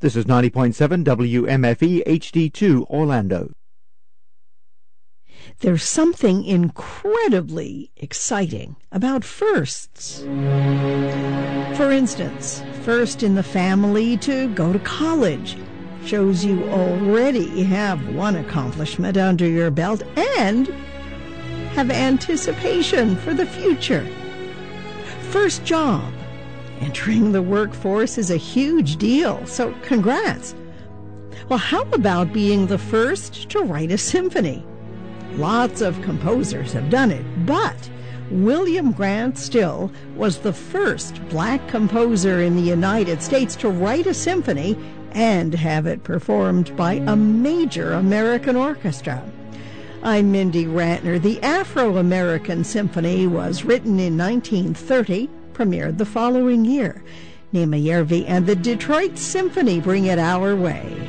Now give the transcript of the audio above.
This is 90.7 WMFE HD2 Orlando. There's something incredibly exciting about firsts. For instance, first in the family to go to college shows you already have one accomplishment under your belt and have anticipation for the future. First job. Entering the workforce is a huge deal, so congrats. Well, how about being the first to write a symphony? Lots of composers have done it, but William Grant Still was the first black composer in the United States to write a symphony and have it performed by a major American orchestra. I'm Mindy Rantner. The Afro-American Symphony was written in 1930, premiered the following year. Nima Yervi and the Detroit Symphony bring it our way.